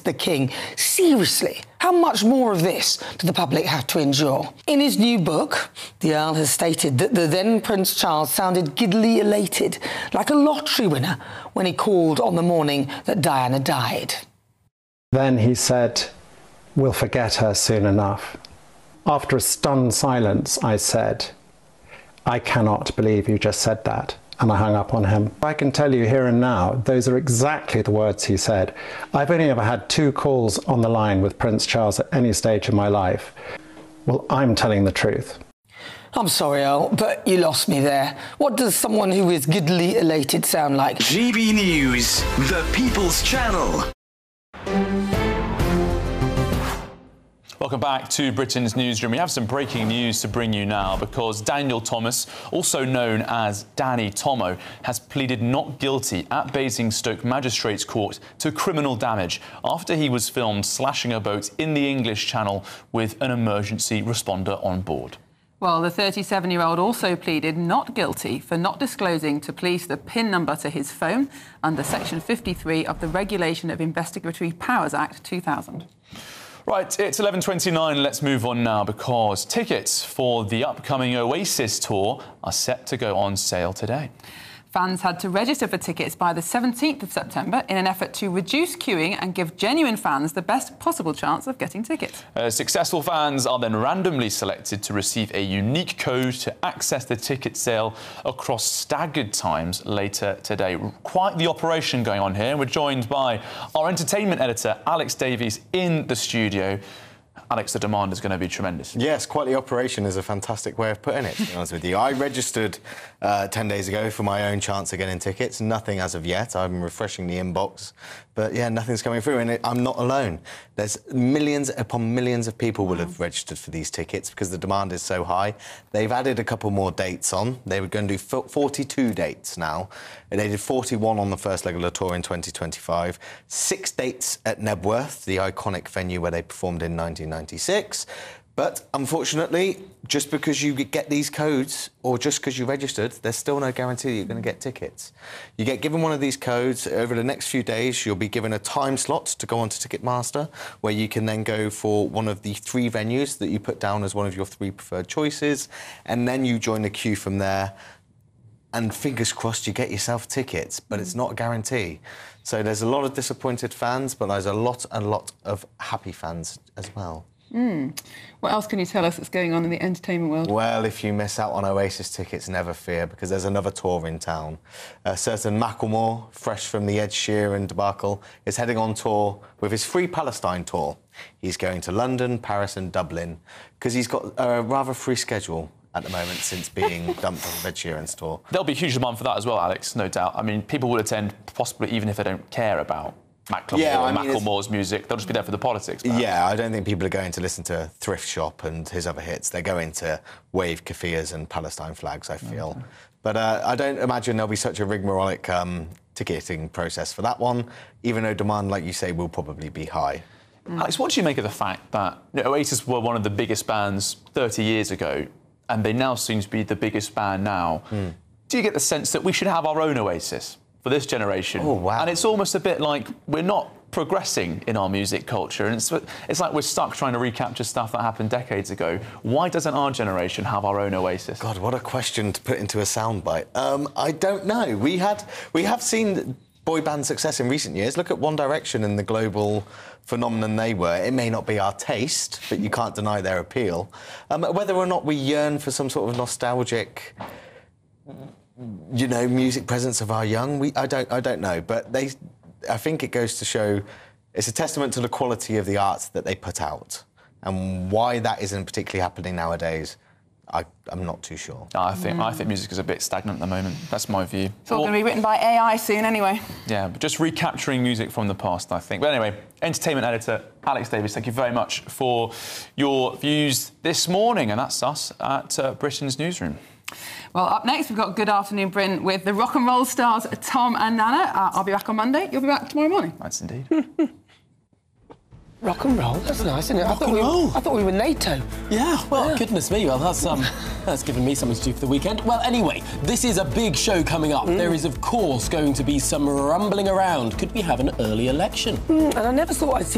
the King. Seriously, how much more of this do the public have to endure? In his new book, the Earl has stated that the then Prince Charles sounded giddily elated, like a lottery winner, when he called on the morning that Diana died. Then he said, "We'll forget her soon enough." After a stunned silence, I said, "I cannot believe you just said that," and I hung up on him. I can tell you here and now, those are exactly the words he said. I've only ever had 2 calls on the line with Prince Charles at any stage of my life. Well, I'm telling the truth. I'm sorry, Earl, but you lost me there. What does someone who is giddily elated sound like? GB News, the People's Channel. Welcome back to Britain's Newsroom. We have some breaking news to bring you now because Daniel Thomas, also known as Danny Tomo, has pleaded not guilty at Basingstoke Magistrates Court to criminal damage after he was filmed slashing a boat in the English Channel with an emergency responder on board. Well, the 37-year-old also pleaded not guilty for not disclosing to police the PIN number to his phone under Section 53 of the Regulation of Investigatory Powers Act 2000. Right, it's 11:29. Let's move on now because tickets for the upcoming Oasis tour are set to go on sale today. Fans had to register for tickets by the 17th of September in an effort to reduce queuing and give genuine fans the best possible chance of getting tickets. Successful fans are then randomly selected to receive a unique code to access the ticket sale across staggered times later today. Quite the operation going on here. We're joined by our entertainment editor, Alex Davies, in the studio. Alex, the demand is going to be tremendous. Yes, quite the operation is a fantastic way of putting it, to be honest with you. I registered 10 days ago for my own chance of getting tickets. Nothing as of yet. I'm refreshing the inbox. But, yeah, nothing's coming through, and I'm not alone. There's millions upon millions of people will have registered for these tickets because the demand is so high. They've added a couple more dates on. They were going to do 42 dates now. They did 41 on the first leg of the tour in 2025. 6 dates at Nebworth, the iconic venue where they performed in 1996. But unfortunately, just because you get these codes or just because you registered, there's still no guarantee that you're going to get tickets. You get given one of these codes. Over the next few days, you'll be given a time slot to go onto Ticketmaster, where you can then go for one of the 3 venues that you put down as one of your 3 preferred choices, and then you join the queue from there. And fingers crossed you get yourself tickets, but it's not a guarantee. So there's a lot of disappointed fans, but there's a lot of happy fans as well. What else can you tell us that's going on in the entertainment world? Well, if you miss out on Oasis tickets, never fear, because there's another tour in town. A certain Macklemore, fresh from the Ed Sheeran debacle, is heading on tour with his Free Palestine tour. He's going to London, Paris and Dublin, because he's got a rather free schedule at the moment since being dumped on Ed Sheeran's tour. There'll be a huge demand for that as well, Alex, no doubt. I mean, people will attend possibly even if they don't care about Macklemore's music. They'll just be there for the politics, perhaps. Yeah, I don't think people are going to listen to Thrift Shop and his other hits. They're going to wave kafirs and Palestine flags, I feel. Okay. But I don't imagine there'll be such a rigmarolic ticketing process for that one, even though demand, like you say, will probably be high. Alex, what do you make of the fact that Oasis were one of the biggest bands 30 years ago, and they now seem to be the biggest band now? Do you get the sense that we should have our own Oasis for this generation? Oh, wow. And it's almost a bit like we're not progressing in our music culture, and it's like we're stuck trying to recapture stuff that happened decades ago. Why doesn't our generation have our own Oasis? God, what a question to put into a soundbite. I don't know. We have seen boy band success in recent years. Look at One Direction and the global phenomenon they were. It may not be our taste, but you can't deny their appeal. Whether or not we yearn for some sort of nostalgic, music presence of our young, I don't know. But I think it goes to show it's a testament to the quality of the art that they put out, and why that isn't particularly happening nowadays, I'm not too sure. I think music is a bit stagnant at the moment. That's my view. It's all going to be written by AI soon anyway. Yeah, but just recapturing music from the past, I think. But anyway, entertainment editor Alex Davies, thank you very much for your views this morning, and that's us at Britain's Newsroom. Well, up next, we've got Good Afternoon Britain with the rock and roll stars Tom and Nana. I'll be back on Monday. You'll be back tomorrow morning. That's indeed. Rock and roll? That's nice, isn't it? Rock and roll. I thought we were NATO. Yeah, well, goodness me. Well, that's given me something to do for the weekend. Well, anyway, this is a big show coming up. There is, of course, going to be some rumbling around. Could we have an early election? And I never thought I'd see